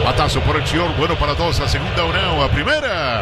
Batazo por el short, bueno para dos, a segunda un out, a primera.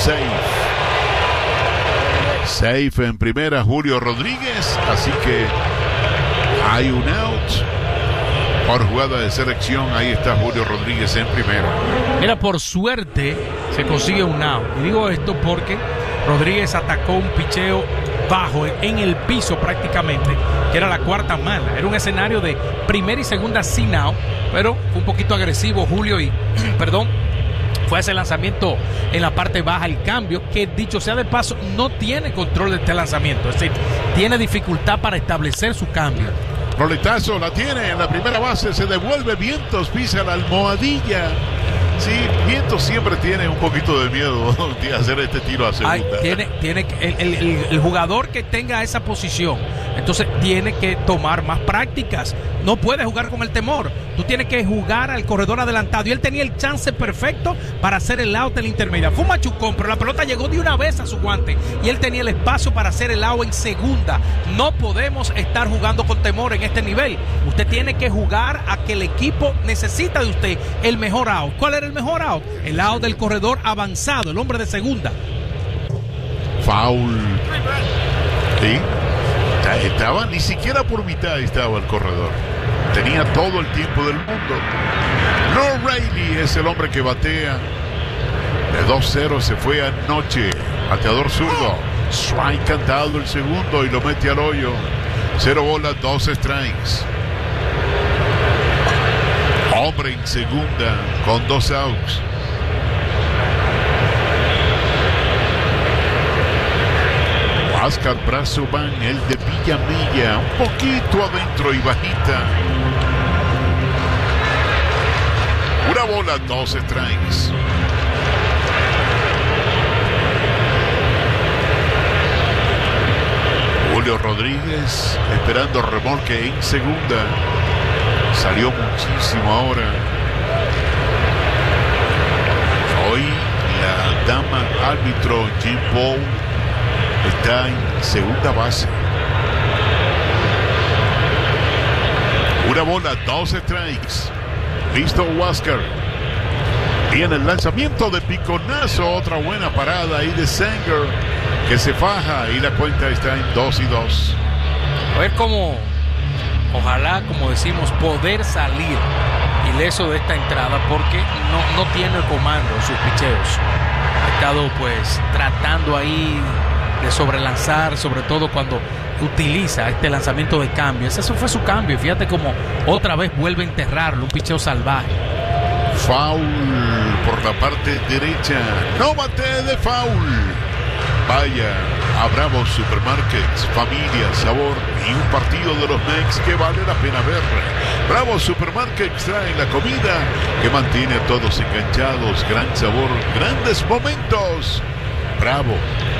Safe en primera Julio Rodríguez, así que hay un out. Por jugada de selección, ahí está Julio Rodríguez en primera. Mira, por suerte se consigue un out. Y digo esto porque Rodríguez atacó un picheo bajo en el piso prácticamente, que era la cuarta mala. Era un escenario de primera y segunda sin out, pero fue un poquito agresivo Julio y, fue ese lanzamiento en la parte baja, el cambio, que dicho sea de paso, no tiene control de este lanzamiento. Es decir, tiene dificultad para establecer su cambio. Roletazo, la tiene en la primera base, se devuelve, Vientos pisa la almohadilla. Sí, Vientos siempre tiene un poquito de miedo de hacer este tiro a segunda. El jugador que tenga esa posición, entonces tiene que tomar más prácticas. No puede jugar con el temor. Tú tienes que jugar al corredor adelantado. Y él tenía el chance perfecto para hacer el out en la intermedia. Fue un machucón, pero la pelota llegó de una vez a su guante. Y él tenía el espacio para hacer el out en segunda. No podemos estar jugando con temor en este nivel. Usted tiene que jugar a que el equipo necesita de usted el mejor out. ¿Cuál era el mejor out? El out del corredor avanzado, el hombre de segunda. Foul. Sí. Estaba, ni siquiera por mitad estaba el corredor. Tenía todo el tiempo del mundo. No Rayleigh es el hombre que batea. De 2-0 se fue anoche. Bateador zurdo. Strike cantado el segundo y lo mete al hoyo. 0 bolas, 2 strikes. Hombre en segunda con 2 outs. Oscar Brazoban, el de Villamilla, un poquito adentro y bajita. 1 bola, 2 strikes. Julio Rodríguez esperando remolque en segunda. Salió muchísimo ahora. Hoy la dama árbitro Jim Paul está en segunda base. 1 bola, 2 strikes. Listo Huáscar. Viene el lanzamiento de piconazo. Otra buena parada ahí de Sanger, que se faja y la cuenta está en 2-2. A ver cómo, ojalá, como decimos, poder salir ileso de esta entrada, porque no tiene el comando en sus picheos. Ha estado pues tratando ahí de sobrelanzar, sobre todo cuando utiliza este lanzamiento de cambio. Ese fue su cambio. Fíjate cómo otra vez vuelve a enterrarlo, un picheo salvaje. Foul por la parte derecha. No bate de foul. Vaya a Bravo Supermarkets, familia, sabor y un partido de los Mex que vale la pena ver. Bravo Supermarkets trae la comida que mantiene a todos enganchados. Gran sabor, grandes momentos. Bravo.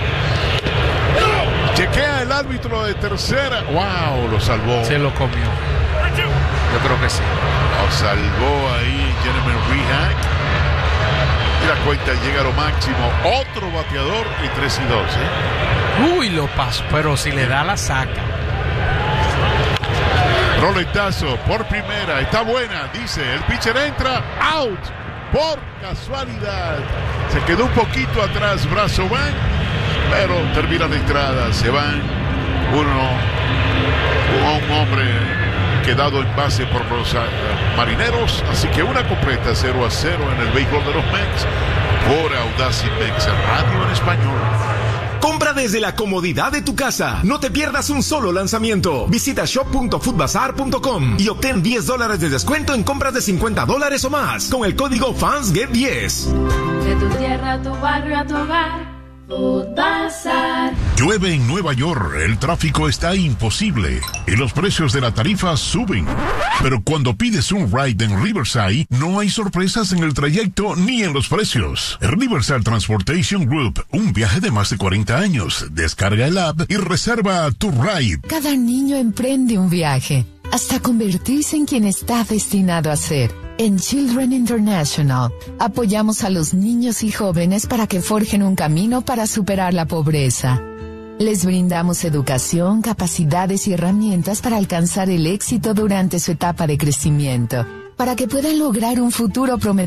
Chequea el árbitro de tercera. ¡Wow! Lo salvó. Se lo comió. Yo creo que sí. Lo salvó ahí Jeremy Rehak. Y la cuenta llega a lo máximo. Otro bateador y 3-2. Uy, lo pasó, pero si le da la saca. Roletazo por primera. Está buena, dice. El pitcher entra. Out. Por casualidad. Se quedó un poquito atrás Brazoban, pero termina la entrada. Se van un hombre quedado en base por los marineros. Así que una completa 0-0 en el béisbol de los Mex por Audacy Mex Radio en español. Compra desde la comodidad de tu casa. No te pierdas un solo lanzamiento. Visita shop.footbazar.com y obtén $10 de descuento en compras de $50 o más con el código FANSGET10. De tu tierra a tu barrio a tu hogar. Footbazar. Llueve en Nueva York, el tráfico está imposible y los precios de la tarifa suben. Pero cuando pides un ride en Riverside, no hay sorpresas en el trayecto ni en los precios. Riverside Transportation Group, un viaje de más de 40 años. Descarga el app y reserva tu ride. Cada niño emprende un viaje hasta convertirse en quien está destinado a ser. En Children International, apoyamos a los niños y jóvenes para que forjen un camino para superar la pobreza. Les brindamos educación, capacidades y herramientas para alcanzar el éxito durante su etapa de crecimiento, para que puedan lograr un futuro prometedor